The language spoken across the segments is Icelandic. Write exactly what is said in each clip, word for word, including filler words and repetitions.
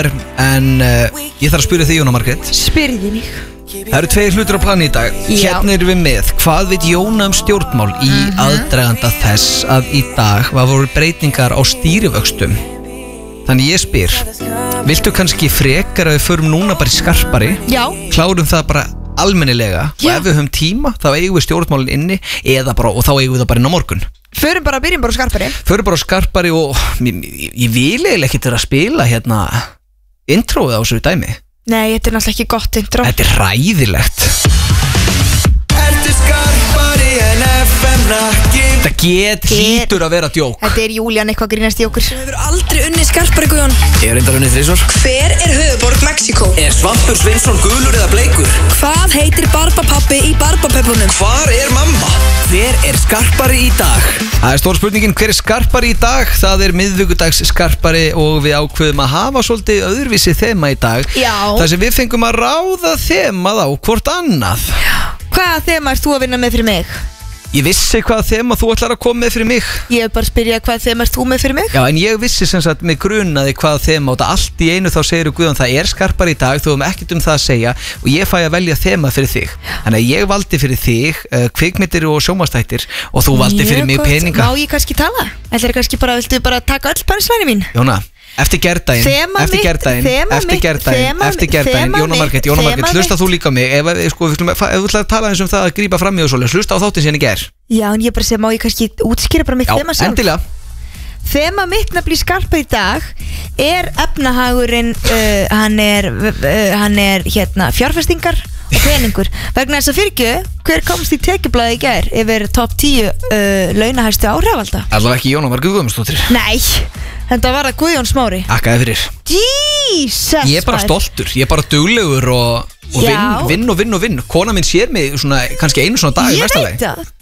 En uh, ég þarf að spyrja þig, Jóna Margrét. Spyrði mig. Það eru tveir hlutur á plani í dag. Já. Hérna erum við með hvað veit Jóna um stjórnmál í Mhm. aðdraganda þess að í dag var voru breytingar á stýrivöxtum. Þannig ég spyr, viltu kannski frekar að við förum núna bara í skarpari? Já. Klárum það bara almennilega. Já. Og ef við höfum tíma þá eigum við stjórnmálin inni eða bara, og þá eigum við það bara inn á morgun. Förum bara, byrjum bara á skarpari. Förum bara á skarpari og ég, ég, ég vil eiginlega ekki til að spila hérna introið á þessu dæmi. Nei, þetta er náttúrulega ekki gott intro. Þetta er ræðilegt. Ertu skarpari en F M nakkin? Þetta get hlýtur að vera djók. Þetta er Júlían eitthvað grínast í okkur. Hefur aldrei unnið skarpari, Guðjón. Ég er reyndar unnið þrisvar. Hver er höfuðborg Mexíkó? Er Svampur Sveinsson gulur eða bleikur? Hvað heitir Barbapappi í Barbapöppunum? Hvar er mamma? Hver er skarpari í dag? Það er stór spurningin, hver er skarpari í dag? Það er miðvikudags skarpari og við ákveðum að hafa svolítið öðruvísi þema í dag. Já. Það sem við fengum að ráða þemað á hvort annað. Hvaða þema ert þú að vinna með fyrir mig? Ég vissi hvaða þema þú ætlar að koma með fyrir mig. Ég hef bara spyrjað hvaða þema ert þú með fyrir mig? Já, en ég vissi sem sagt með grunaði hvaða þema og það allt í einu þá segir Guðjón það er skarpari í dag, þú hefum ekkert um það að segja og ég fæ að velja þema fyrir þig. Þannig að ég valdi fyrir þig uh, kvikmyndir og sjónvarpsþættir og þú valdi fyrir mig peninga. Má ég kannski tala? Ætlar kannski bara, viltu bara taka öll panisvæni mín? Jóna, eftir gerdaginn, Þema eftir mitt, gerdaginn, þema eftir mitt, gerdaginn, þema eftir mitt, gerdaginn, þema Jóna mitt, Margrét, Jóna Margrét, þema hlusta mitt. þú líka á mig, ef, ef, sko, við skulum- ef þú ætlar að tala eins um það að grípa fram í og svoleiðis, hlusta á þáttinn sem ég ger. Já, en ég bara segi, má ég kannski útskýra bara mitt Já, þema sjálf? endilega. Þema mitt nefnilega í skarpa í dag er efnahagurinn, uh, hann er, uh, hann er hérna fjárfestingar og peningur. Vegna þess að fyrirgjöðu, hver komst í tekjublaði í gær yfir topp tíu uh, launahæstu áhrifalda? Allavega ekki Jóna Margrét Guðmundsdóttir. Nei, þetta var það Guðjón Smári. Akkaði fyrir. Jesus, Ég er bara maður. stoltur, ég er bara duglegur og, og Já. vinn, vinn og vinn og vinn. Kona minn sér mig svona, kannski einu svona dag í Ég mesta veit lagi. það.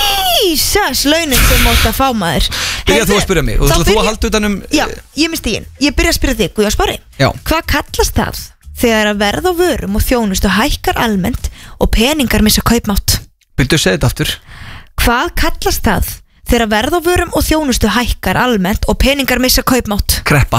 Jesus, launin sem mótt að fá maður. Byrja þú að spyrja mig og Þá þú ætlar þú að byrja- halda utan um Já, ég misti þín. Ég byrja að spyrja þig, Guðjón Smári. Já. Hvað kallast það þegar að verð á vörum og þjónustu hækkar almennt og peningar missa kaupmátt? Byrju segja þetta aftur. Hvað kallast það þegar að verð á vörum og þjónustu hækkar almennt og peningar missa kaupmátt? Kreppa.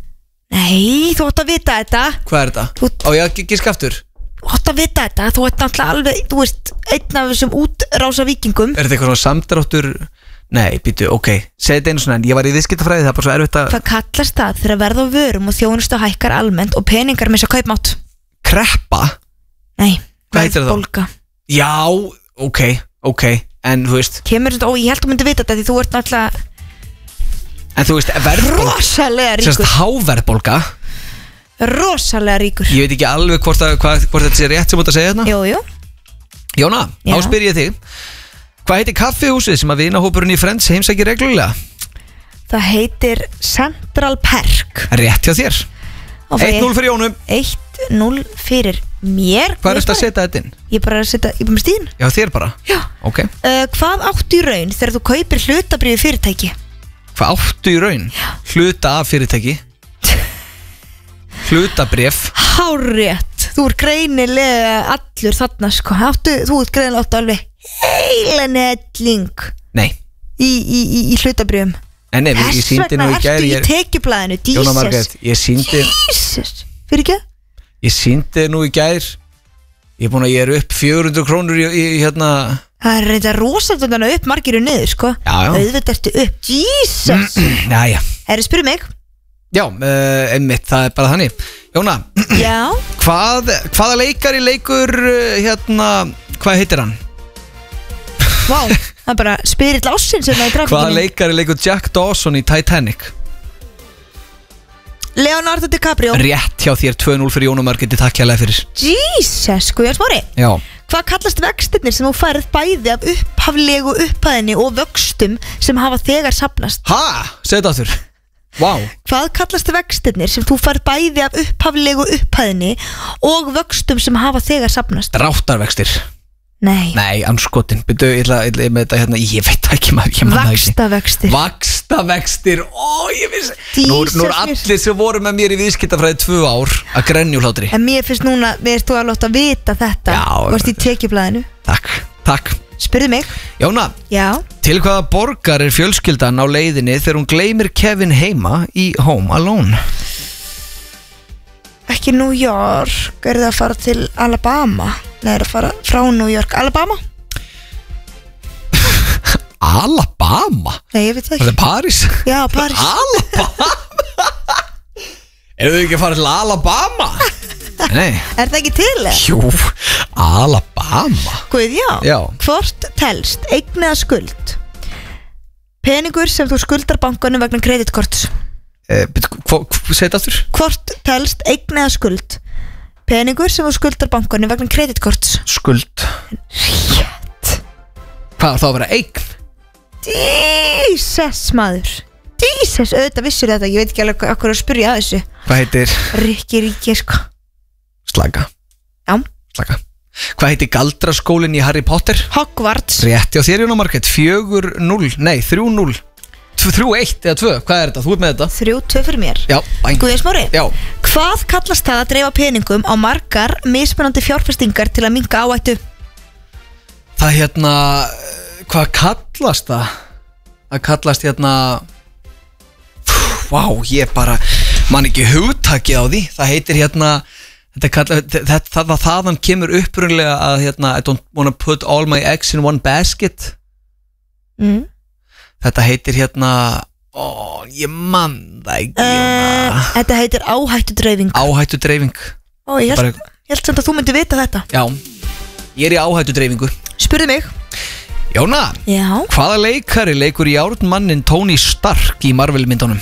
Nei, þú átt að vita þetta. Hvað er þetta? Þú- Á ég að giska aftur? Þú átt að vita þetta. Þú ert náttúrulega alveg, þú veist, einn af þessum útrása vikingum. Er þetta eitthvað svona samdráttur? Nei, býtu, ok, segi þetta einu svona en ég var í viðskiptafræði, það er bara svo erfitt að Hvað kallast það þegar að verð á vörum og þjónustu hækkar almennt og peningar missa kaupmátt? kreppa. Nei, Hvað heitir það? verðbólga. Já, ok, ok, en þú veist, Kemur þetta, og ég held að þú myndi vita þetta því þú ert náttúrulega en þú veist, verðbólga, rosalega sérst ríkur. háverðbólga, Rosalega ríkur. ég veit ekki alveg hvort, að, hvað, hvort þetta sé rétt sem út að segja hérna. Jú, jú. Jóna, Já. þá spyr ég þig, hvað heitir kaffihúsið sem að vinahópurinn í Friends heimsækir reglulega? Það heitir Central Perk. Rétt hjá þér. Og fæ ég- eitt núll fyrir Jónum. eitt núll fyrir mér. Hvað er þetta að setja þetta inn? Ég bara að setja, ég bara með stíðin. Já, þér bara. Já. Ok. Uh, hvað áttu í raun þegar þú kaupir hlutabriði fyrirtæki? Hvað áttu í raun? Hluta af fyrirtæki. Hlutabrif. Hárrétt. Þú er greinilega allur þarna sko. Áttu, þú ert greinilega áttu alveg heila netling Nei. í, í, í, í hlutabriðum. En nei, ég Þess síndi vegna nú í ertu gær í ég- tekjublaðinu. Jóna Jesus. Margrét, ég síndi Jesus. Fyrir ekki? Ég síndi nú í gær. Ég er búin að ég er upp fjögur hundruð krónur í, í hérna. Það er reynda rosalega upp margiru niður sko. Já, já. Auðvitað ertu upp. Jesus. Jæja. Herri, spyrir mig. Já, uh, einmitt, það er bara þannig. Jóna, Já. hvað, hvaða leikari leikur uh, hérna, hvað heitir hann? Vá, það er bara spyrill ásinn sem það er Hvaða grafikinu. leikari leikur Jack Dawson í Titanic? Leonardo DiCaprio. Rétt hjá þér, tvö núll fyrir Jónu Margréti, takk hérlega fyrir. Jesus, Guðjón Smári. Já. Hvað kallast vextirnir sem þú færð bæði af upphaflegu upphæðinni og vöxtum sem hafa þegar safnast? Ha? Segð þetta aftur. Vá. Hvað kallast vextirnir sem þú færð bæði af upphaflegu upphæðinni og vöxtum sem hafa þegar safnast? Dráttarvextir. Nei. Nei, anskotin. Byrju, ég ætla, ég ætla með þetta hérna, ég veit það ekki maður, ég man það ekki. Vaxtavextir. Vaxtavextir, ó ég vissi. Nú, Jesus nú er allir sem voru með mér í viðskiptafræði tvö ár að grenjúhlátri. En mér finnst núna, við ertu alveg átt að vita þetta. Já, Þú varst í tekjublaðinu. Takk, takk. Spurðu mig. Jóna, Já. til hvaða borgar er fjölskyldan á leiðinni þegar hún gleymir Kevin heima í Home Alone? ekki New York, er það að fara til Alabama? Nei, er að fara frá New York, Alabama? Alabama? Nei, ég veit það Það er ekki. París? Já, París. Alabama? Erum við ekki að fara til Alabama? Nei. Er það ekki til eða? Jú, Alabama. Guð, já. Já. Hvort telst eign eða skuld? Peningur sem þú skuldar bankanum vegna kreditkorts. Eh, Segð aftur. Hvort telst eign eða skuld? Peningur sem þú skuldar bankanum vegna kreditkorts. Skuld. Rétt. Hvað er það að vera eign? Jesus maður. Jesus, auðvitað vissur þetta. Ég veit ekki alveg hvað að spyrja að þessu. Hvað heitir? Rikki, Rikki, sko. Slaka. Já. Slaka. Hvað heitir galdraskólinn í Harry Potter? Hogwarts. Rétti á þér, Jóna Margrét. Fjögur núll, nei, þrjú núll. Þrjú eitt eða tvö, hvað er þetta? Þú ert með þetta? Þrjú, tvö fyrir mér. Já, bæn. Guðið Smári. Já. Hvað kallast það að dreifa peningum á margar mismunandi fjárfestingar til að minnka áhættu? Það hérna, hvað kallast það? Það kallast hérna, vá, ég bara, man ekki hugtakið á því. Það heitir hérna, þetta kalla, þetta, það, þaðan kemur upprunlega að hérna, I don't wanna put all my eggs in one basket. Mm. Þetta heitir hérna, ó, ég man það ekki, Uh, þetta heitir áhættudreifing. áhættudreifing. Ó, ég held, Bara- ég held samt að þú myndi vita þetta. Já, ég er í áhættudreifingu. Spurðu mig. Jóna, Já. hvaða leikari leikur í járnmannin Tony Stark í Marvel myndunum?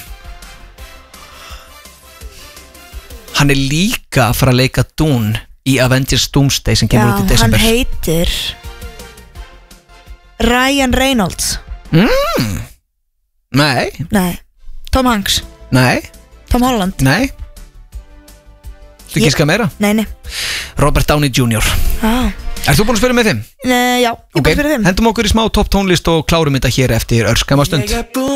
Hann er líka að fara að leika Dune í Avengers Doomsday sem kemur út í Já, hann desember. heitir Ryan Reynolds. mm. Nei, Nei, Tom Hanks. nei, Tom Holland. nei. Þú Ég- gíska meira? Nei, nei. Robert Downey júnior ah. Ert þú búin að spila með þeim? Nei, já, ég okay. bara fyrir þeim. Hendum okkur í smá topp tónlist og klárum þetta hér eftir örskama stund.